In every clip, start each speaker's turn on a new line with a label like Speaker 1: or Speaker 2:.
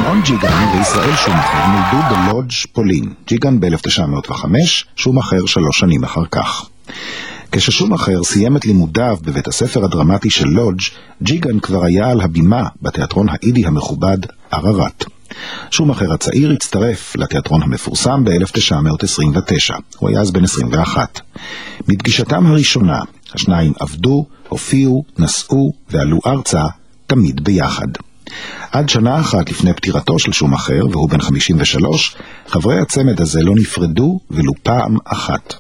Speaker 1: שמעון ג'יגן וישראל שומאכר נולדו בלודג' פולין. ג'יגן ב-1905, שומאכר 3 שנים אחר כך. כששומאכר סיים את לימודיו בבית הספר הדרמטי של לודג', ג'יגן כבר היה על הבימה בתיאטרון האידי המכובד ערבת. שומאכר הצעיר הצטרף לתיאטרון המפורסם ב-1929. הוא היה אז בן 21. מפגישתם הראשונה, השניים עבדו, הופיעו, נסעו ועלו ארצה תמיד ביחד. עד שנה אחת לפני פטירתו של שומאכר, והוא בן 53, חברי הצמד הזה לא נפרדו ולו פעם אחת.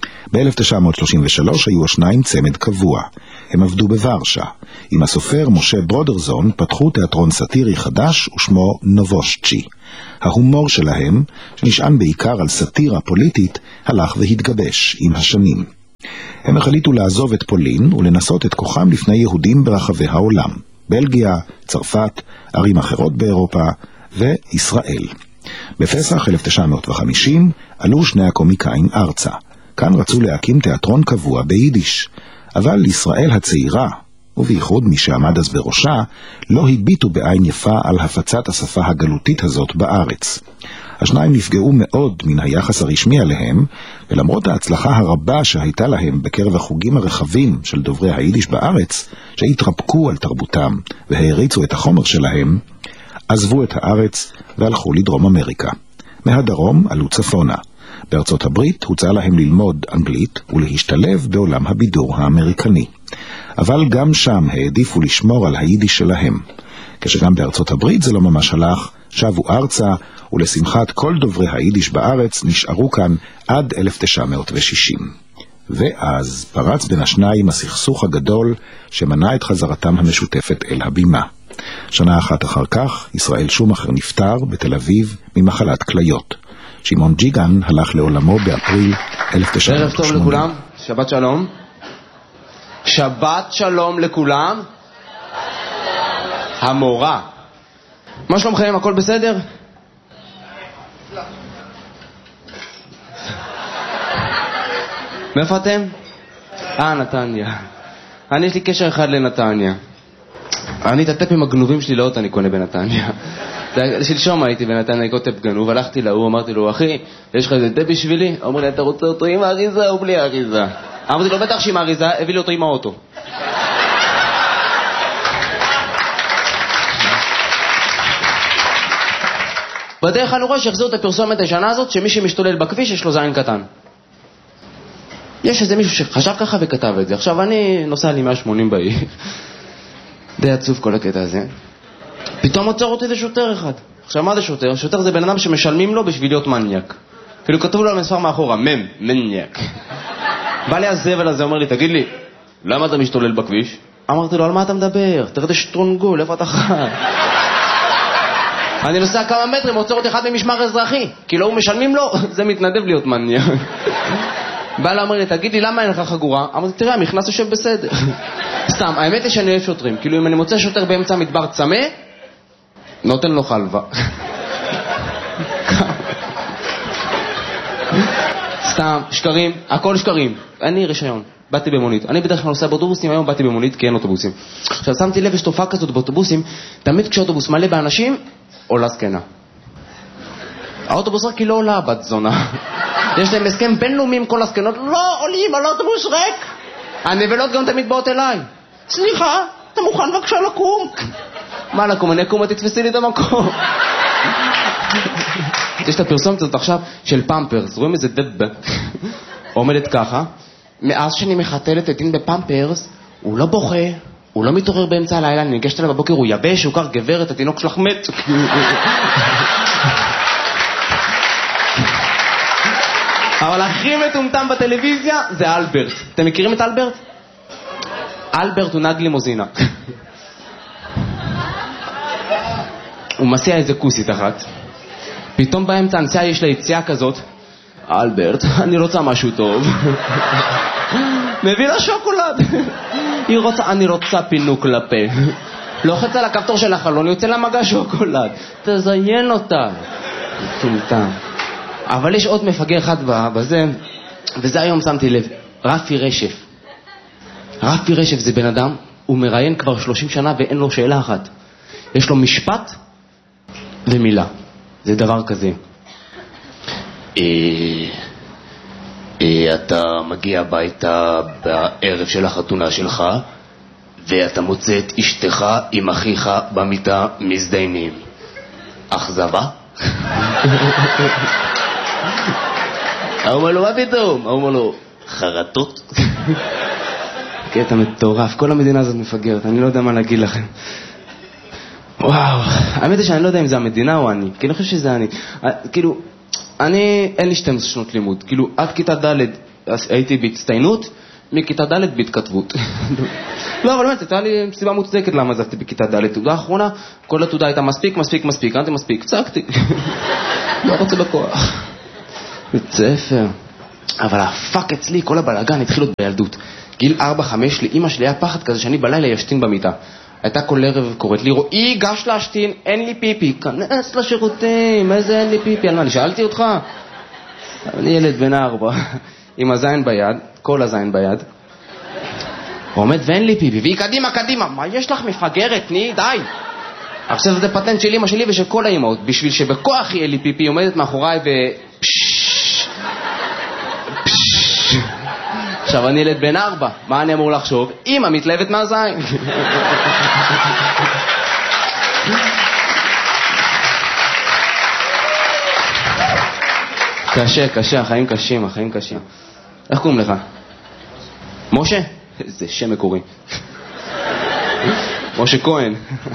Speaker 1: ב-1933 היו השניים צמד קבוע. הם עבדו בוורשה. עם הסופר משה ברודרזון פתחו תיאטרון סאטירי חדש ושמו נובושצ'י. ההומור שלהם, שנשען בעיקר על סאטירה פוליטית, הלך והתגבש עם השנים. הם החליטו לעזוב את פולין ולנסות את כוחם לפני יהודים ברחבי העולם. בלגיה, צרפת, ערים אחרות באירופה וישראל. בפסח 1950 עלו שני הקומיקאים ארצה. כאן רצו להקים תיאטרון קבוע ביידיש, אבל ישראל הצעירה, ובייחוד מי שעמד אז בראשה, לא הביטו בעין יפה על הפצת השפה הגלותית הזאת בארץ. השניים נפגעו מאוד מן היחס הרשמי עליהם, ולמרות ההצלחה הרבה שהייתה להם בקרב החוגים הרחבים של דוברי היידיש בארץ, שהתרפקו על תרבותם והריצו את החומר שלהם, עזבו את הארץ והלכו לדרום אמריקה. מהדרום עלו צפונה. בארצות הברית הוצע להם ללמוד אנגלית ולהשתלב בעולם הבידור האמריקני. אבל גם שם העדיפו לשמור על היידיש שלהם. כשגם בארצות הברית זה לא ממש הלך, שבו ארצה, ולשמחת כל דוברי היידיש בארץ נשארו כאן עד 1960. ואז פרץ בין השניים הסכסוך הגדול שמנע את חזרתם המשותפת אל הבימה. שנה אחת אחר כך ישראל שומאכר נפטר בתל אביב ממחלת כליות. שמעון ג'יגן הלך לעולמו באפריל 1980.
Speaker 2: ערב טוב לכולם, שבת שלום. שבת שלום לכולם. המורה. מה שלומכם? הכל בסדר? מאיפה אתם? נתניה. יש לי קשר אחד לנתניה. אני את הטפים הגנובים שלי לא אני קונה בנתניה. שלשום הייתי בנתניה, אני כותב גנוב, הלכתי להוא, אמרתי לו, אחי, יש לך איזה תה בשבילי? אמר לי, אתה רוצה אותו עם האריזה או בלי האריזה? אמרתי לו, בטח שעם האריזה, הביא לי אותו עם האוטו. בדרך אני רואה שהחזירו את הפרסומת הישנה הזאת, שמי שמשתולל בכביש יש לו זין קטן. יש איזה מישהו שחשב ככה וכתב את זה. עכשיו אני נוסע לי 180 בעיר. די עצוב כל הקטע הזה. פתאום עוצר אותי זה שוטר אחד. עכשיו מה זה שוטר? שוטר זה בן אדם שמשלמים לו בשביל להיות מניאק. אפילו כתוב לו על מספר מאחורה, מניאק. בא לי הזבל הזה, אומר לי, תגיד לי, למה אתה משתולל בכביש? אמרתי לו, על מה אתה מדבר? תראה את השטרונגול, איפה אתה חי? אני נוסע כמה מטרים, עוצר אותי אחד ממשמר אזרחי. כי לא הוא משלמים לו, זה מתנדב להיות מניאק. בא לה, אומר לי, תגיד לי, למה אין לך חגורה? אמרתי, תראה, המכנס יושב בסדר. סתם, האמת היא שאני אוהב שוטרים. כאילו, אם אני מוצא שוטר באמצע המדבר צמא, נותן לו חלבה. סתם, שקרים, הכל שקרים. אני רישיון, באתי במונית. אני בדרך כלל נוסע באוטובוסים, היום באתי במונית כי אין אוטובוסים. עכשיו, שמתי לב, יש תופעה כזאת באוטובוסים, תמיד כשאוטובוס מלא באנשים, עולה זקנה. האוטובוס רק היא לא עולה בת זונה. יש להם הסכם בינלאומי עם כל הזקנות, לא עולים על אוטובוס ריק. הנבלות גם תמיד באות אליי. סליחה, אתה מוכן בבקשה לקום? מה לקום? אני אקום, תתפסי לי את המקום. יש את הפרסומת הזאת עכשיו של פמפרס, רואים איזה דבא עומדת ככה, מאז שאני מחתלת את דין בפמפרס, הוא לא בוכה, הוא לא מתעורר באמצע הלילה, אני ניגשת אליו בבוקר, הוא יבש, הוא קר גברת, התינוק שלך מת. אבל הכי מטומטם בטלוויזיה זה אלברט. אתם מכירים את אלברט? אלברט הוא נהג לימוזינה. הוא מסיע איזה כוסית אחת. פתאום באמצע הנסיעה יש לה יציאה כזאת. אלברט, אני רוצה משהו טוב. מביא לה שוקולד. היא רוצה, אני רוצה פינוק לפה. לוחץ על הכפתור של החלון, יוצא לה מגע שוקולד. תזיין אותה. מטומטם. אבל יש עוד מפגר אחד בזה, וזה היום שמתי לב, רפי רשף. רפי רשף זה בן אדם, הוא מראיין כבר 30 שנה ואין לו שאלה אחת. יש לו משפט, ומילה. זה דבר כזה.
Speaker 3: אתה מגיע הביתה בערב של החתונה שלך, ואתה מוצא את אשתך עם אחיך במיטה מזדיינים. אכזבה? אומר לו, מה פתאום? אומר לו, חרטות?
Speaker 2: קטע מטורף, כל המדינה הזאת מפגרת, אני לא יודע מה להגיד לכם. וואו, האמת היא שאני לא יודע אם זה המדינה או אני, כי אני חושב שזה אני. כאילו, אין לי 12 שנות לימוד, כאילו, עד כיתה ד' הייתי בהצטיינות, מכיתה ד' בהתכתבות. לא, אבל באמת, הייתה לי סיבה מוצדקת למה עזבתי בכיתה ד'. תעודה האחרונה, כל התעודה הייתה מספיק, אמרתי מספיק, צעקתי. לא רוצה בכוח. בית ספר. אבל הפאק אצלי, כל הבלגן התחיל עוד בילדות. גיל 4-5, לאמא שלי היה פחד כזה שאני בלילה ישתין במיטה. הייתה כל ערב קוראת לי, רועי, גש להשתין, אין לי פיפי. כנס לשירותים, איזה אין לי פיפי? על מה, אני שאלתי אותך? אני ילד בן 4, עם הזין ביד, כל הזין ביד. הוא עומד ואין לי פיפי, והיא קדימה, מה יש לך מפגרת? תני, די. עכשיו זה פטנט של אמא שלי ושל כל האמאות, בשביל שבכוח יהיה לי פיפי, עומדת מאחוריי עכשיו אני ילד בן 4, מה אני אמור לחשוב? אמא מתלהבת מהזין. קשה, החיים קשים. איך קוראים לך? משה? זה שם מקורי. משה כהן.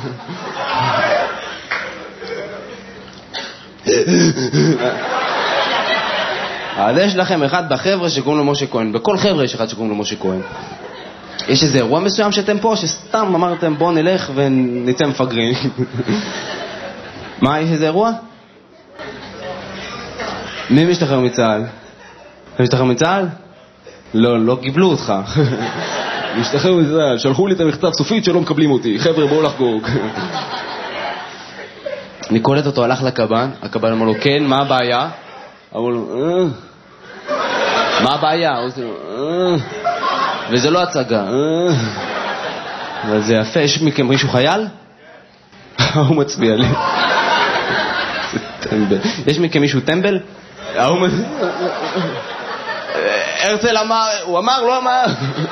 Speaker 2: אז יש לכם אחד בחבר'ה שקוראים לו משה כהן. בכל חבר'ה יש אחד שקוראים לו משה כהן. יש איזה אירוע מסוים שאתם פה, שסתם אמרתם בוא נלך ונצא מפגרים. מה, יש איזה אירוע? מי משתחרר מצה"ל? אתה משתחרר מצה"ל? לא קיבלו אותך. משתחרר מצה"ל, שלחו לי את המכתב סופית שלא מקבלים אותי. חבר'ה בואו לחגוג. אני קולט אותו, הלך לקב"ן, הקב"ן אמר לו, כן, מה הבעיה? אמר לו, מה הבעיה? וזה לא הצגה. אבל זה יפה, יש מכם מישהו חייל? הוא מצביע לי. יש מכם מישהו טמבל? הרצל אמר, הוא אמר, לא אמר.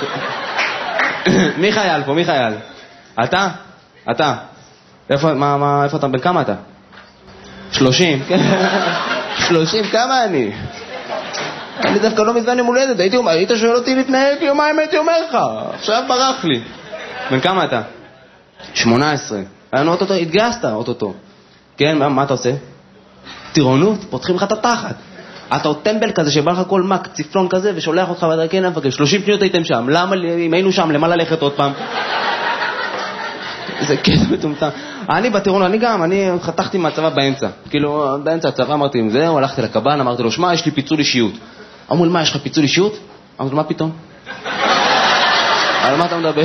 Speaker 2: מי חייל פה? מי חייל? אתה? איפה אתה? בן כמה אתה? 30? 30, כמה אני? אני דווקא לא מזמן עם הולדת, היית שואל אותי לפני יומיים, הייתי אומר לך, עכשיו ברח לי. בן כמה אתה? 18. התגייסת אוטוטו. כן, מה אתה עושה? טירונות, פותחים לך את התחת. אתה עוד טמבל כזה שבא לך כל מק, ציפלון כזה, ושולח אותך בדרכי נפגש. 30 שניות הייתם שם, למה, אם היינו שם, למה ללכת עוד פעם? זה קטע מטומטם. אני בטירונות, אני חתכתי מהצבא באמצע. כאילו, באמצע הצבא אמרתי עם זהו, הלכתי לקב"ן, אמרתי לו, שמע, יש לי פיצול אישיות. אמרו לי, מה, יש לך פיצול אישיות? אמרתי לו, מה פתאום? על מה אתה מדבר?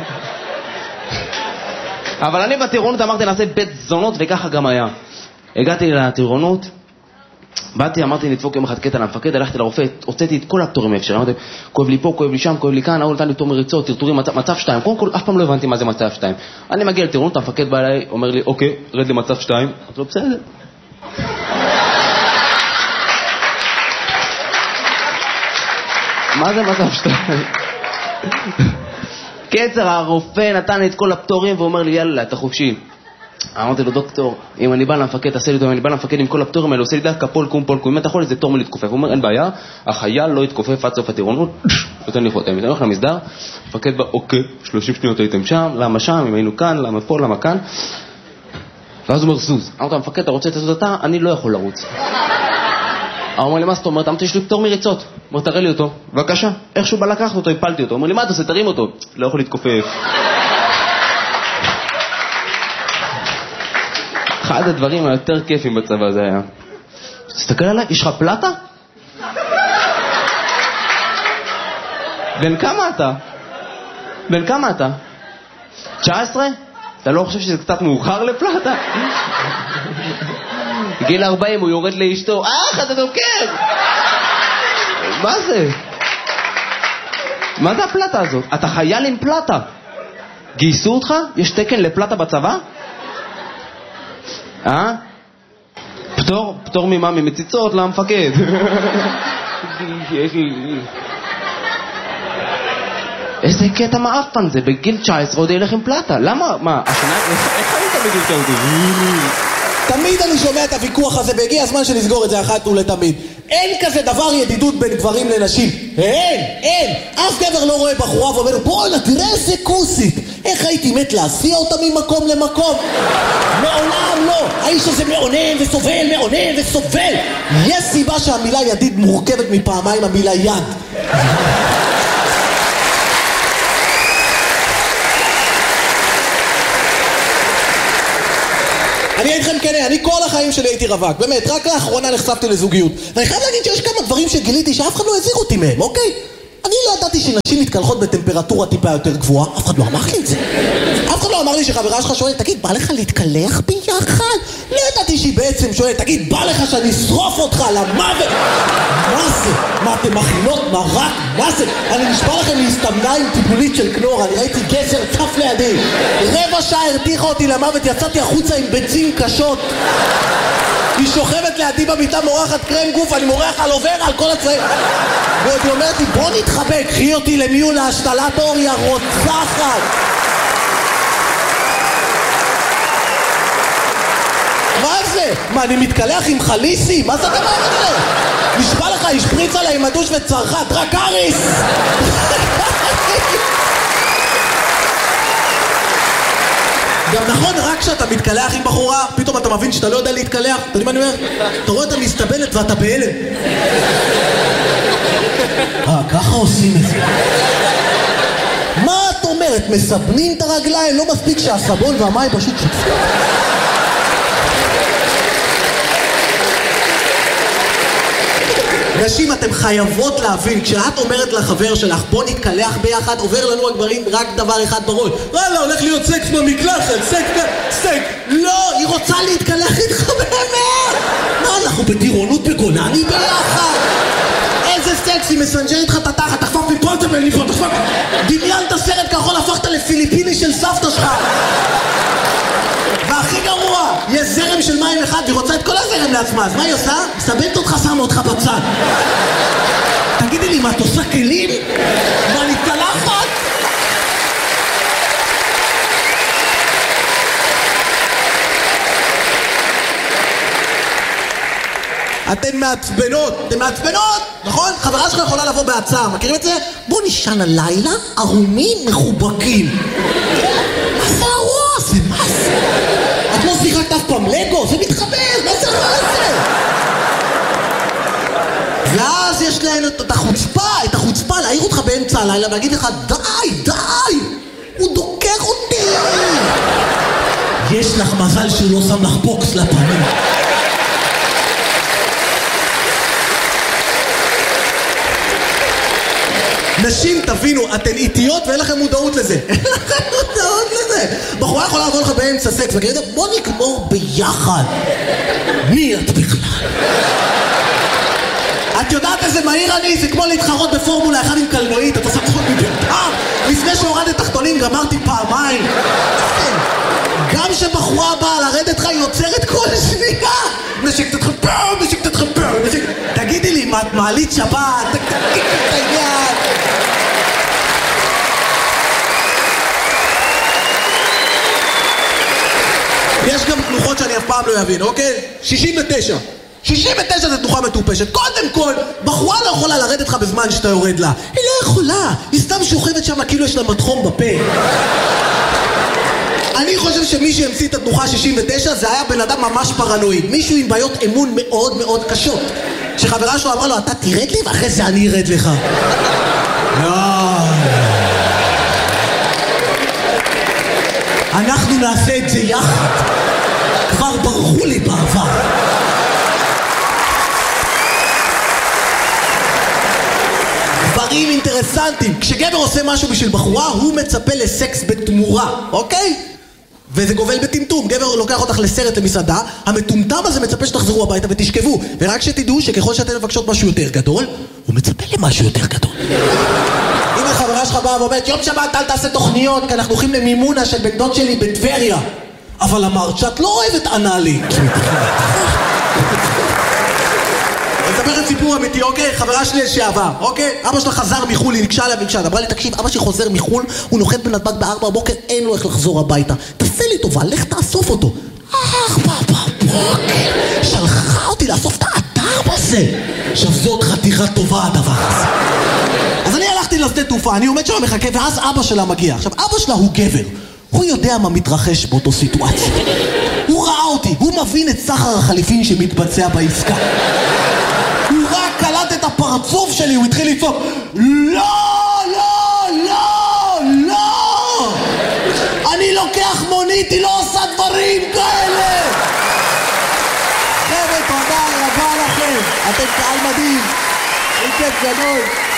Speaker 2: אבל אני בטירונות אמרתי, נעשה בית זונות, וככה גם היה. הגעתי לטירונות, באתי, אמרתי לדפוק יום אחד קטע למפקד, הלכתי לרופא, הוצאתי את כל הפטורים האפשר, אמרתי, כואב לי פה, כואב לי שם, כואב לי כאן, הוא נתן לי תור מריצות, טרטורים, מצב 2, קודם כל, אף פעם לא הבנתי מה זה מצב 2. אני מגיע לטירונות, המפקד בא אליי, אומר לי, אוקיי, רד למצב 2, אמרתי לו, בסדר. מה זה מצב 2? קצר, הרופא נתן לי את כל הפטורים, ואומר לי, יאללה, אתה חופשי. אמרתי לו, דוקטור, אם אני בא למפקד, תעשה לי אותו, אם אני בא למפקד עם כל הפטורים האלה, עושה לי דקה, פולקום, אם אתה יכול, זה תור מלהתכופף. הוא אומר, אין בעיה, החייל לא יתכופף עד סוף הטירונות, נותן לי חותם. אני הולך למסדר, המפקד בא, אוקיי, 30 שניות הייתם שם, למה שם, אם היינו כאן, למה פה, למה כאן. ואז הוא אומר, זוז. אמרתי, המפקד, אתה רוצה את הזאתה? אני לא יכול לרוץ. הוא אומר לי, מה זאת אומרת? אמרתי, יש לי פטור מריצות. הוא אומר, תראה לי אותו. בבקשה. איכשהו בא לקחת אותו, הפלתי אותו. הוא אומר לי, מה אתה עושה? תרים אותו. לא יכול להתכופף. אחד הדברים היותר כיפים בצבא זה היה. תסתכל עליי, יש לך פלטה? בן כמה אתה? 19? אתה לא חושב שזה קצת מאוחר לפלטה? גיל 40 הוא יורד לאשתו, אתה דוקר! מה זה? מה זה הפלטה הזאת? אתה חייל עם פלטה. גייסו אותך? יש תקן לפלטה בצבא? פטור ממה ממציצות למפקד. איזה קטע מאפן זה, בגיל 19 עוד ילך עם פלטה. למה? מה? השנה... איך היית בגיל כזה?
Speaker 4: תמיד אני שומע את הוויכוח הזה, והגיע הזמן שנסגור את זה אחת ולתמיד. אין כזה דבר ידידות בין גברים לנשים. אין. אף גבר לא רואה בחורה ואומר, בוא'נה, תראה איזה כוסית. איך הייתי מת להסיע אותה ממקום למקום? מעולם לא. האיש הזה מעונן וסובל. יש סיבה שהמילה ידיד מורכבת מפעמיים המילה יד. אני אגיד לכם כן, אני כל החיים שלי הייתי רווק, באמת, רק לאחרונה נחשפתי לזוגיות. ואני חייב להגיד שיש כמה דברים שגיליתי שאף אחד לא הזהיר אותי מהם, אוקיי? אני לא ידעתי שנשים מתקלחות בטמפרטורה טיפה יותר גבוהה, אף אחד לא אמר לי את זה. אף אחד לא אמר לי שחברה שלך שואלת, תגיד, בא לך להתקלח ביחד? לא ידעתי שהיא בעצם שואלת, תגיד, בא לך שאני אשרוף אותך למוות? מה זה? מה אתם מכינות מרק? מה זה? אני נשבע לכם להסתמנה עם טיפולית של כנור, אני ראיתי גזר צף לידי. רבע שעה הרתיחה אותי למוות, יצאתי החוצה עם ביצים קשות. היא שוכבת לידי במיטה, מורחת קרם גוף, אני מורח על עובר על כל הצבעים. ועוד היא אומרת לי, בוא נתחבק, קחי אותי למיון להשתלת אור, היא הרוצחת. מה זה? מה, אני מתקלח עם חליסי? מה זה הדבר הזה? נשבע לך, השפריץ עליי עם הדוש וצרחה, דרקריס! גם נכון, רק כשאתה מתקלח עם בחורה, פתאום אתה מבין שאתה לא יודע להתקלח. אתה יודע מה אני אומר? אתה רואה את המסתבנת ואתה בהלם. ככה עושים את זה. מה את אומרת? מסבנים את הרגליים? לא מספיק שהסבון והמים פשוט שותפים. נשים, אתם חייבות להבין, כשאת אומרת לחבר שלך, בוא נתקלח ביחד, עובר לנו הגברים רק דבר אחד בראש. וואלה, הולך להיות סקס במקלחת, סקס. לא, היא רוצה להתקלח איתך באמת. מה, אנחנו בטירונות בגולני ביחד? איזה סקס, היא מסנג'רת איתך את התחת, תחפף מפה, תחפף. דמיינת סרט כחול, הפכת לפיליפיני של סבתא שלך. והכי גרוע, יש זרם של מים אחד והיא רוצה את כל הזרם לעצמה, אז מה היא עושה? מסבנת אותך, שמה אותך בצד. תגידי לי, מה את עושה כלים? מה, נתקלחת? אתן מעצבנות, נכון? חברה שלך יכולה לבוא בהצעה, מכירים את זה? בוא נשען הלילה, ערומים מחובקים. מה זה הרוע הזה? מה זה? את לא שיחקת אף פעם לגו? זה מתחבר, מה זה הרע הזה? ואז יש להן את החוצפה להעיר אותך באמצע הלילה ולהגיד לך, די, הוא דוקר אותי. יש לך מזל שהוא לא שם לך בוקס לפנים. נשים, תבינו, אתן איטיות ואין לכם מודעות לזה. אין לכם מודעות לזה. בחורה יכולה לבוא לך באמצע סקס וכדי, בוא נגמור ביחד. מי את בכלל? את יודעת איזה מהיר אני? זה כמו להתחרות בפורמולה 1 עם קלנועית. אתה עושה פחות מביתה. לפני שהורדת תחתונים גמרתי פעמיים. גם שבחורה באה לרדת לך היא יוצרת כל שנייה. נשק תתחפר. תגידי לי, מה את מעלית שבת? תגידי את העניין. יש גם תנוחות שאני אף פעם לא אבין, אוקיי? 69 זה תנוחה מטופשת. קודם כל, בחורה לא יכולה לרדת לך בזמן שאתה יורד לה. היא לא יכולה. היא סתם שוכבת שם כאילו יש לה מתחום בפה. אני חושב שמי שהמציא את התנוחה 69 זה היה בן אדם ממש פרנואיד. מישהו עם בעיות אמון מאוד מאוד קשות. שחברה שלו אמרה לו, אתה תרד לי ואחרי זה אני ארד לך. אנחנו נעשה את זה יחד. כבר ברחו לי בעבר. דברים אינטרסנטיים. כשגבר עושה משהו בשביל בחורה, הוא מצפה לסקס בתמורה, אוקיי? וזה גובל בטמטום. גבר לוקח אותך לסרט למסעדה, המטומטם הזה מצפה שתחזרו הביתה ותשכבו. ורק שתדעו שככל שאתן מבקשות משהו יותר גדול, הוא מצפה למשהו יותר גדול. אם החברה שלך באה ואומרת, יום שבת אל תעשה תוכניות, כי אנחנו הולכים למימונה של בן דוד שלי בטבריה. אבל אמרת שאת לא אוהבת אנאלי. אני אספר לכם סיפור אמיתי, אוקיי? חברה שלי לשעבר, אוקיי? אבא שלה חזר מחול, היא נקשה עליו, אמרה לי, תקשיב, אבא שלי חוזר מחול, הוא נוחת בנתב"ג ב4 בבוקר, אין לו איך לחזור הביתה. תעשה לי טובה, לך תאסוף אותו. 4 בבוקר, שלחה אותי לאסוף את האתר בזה. עכשיו זאת חתיכה טובה הדבר הזה. אז אני הלכתי לשדה תעופה, אני עומד שם מחכה, ואז אבא שלה מגיע. עכשיו, אבא שלה הוא גבר. הוא יודע מה מתרחש באותו סיטואציה. הוא ראה אותי, הוא מבין את סחר החליפין שמתבצע בעסקה. הוא רק קלט את הפרצוף שלי, הוא התחיל לצעוק, לא, לא, לא, לא! אני לוקח מונית, היא לא עושה דברים כאלה! חבר'ה, תודה רבה לכם, אתם קהל מדהים, אין כיף גדול.